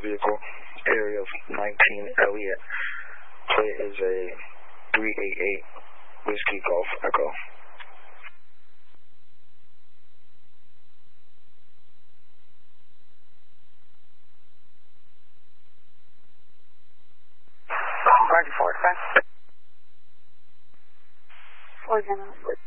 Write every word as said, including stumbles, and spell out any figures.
vehicle, area of nineteen Elliott. Plate is a three eight eight Whiskey Golf Echo. Roger, Ford, five. Ford,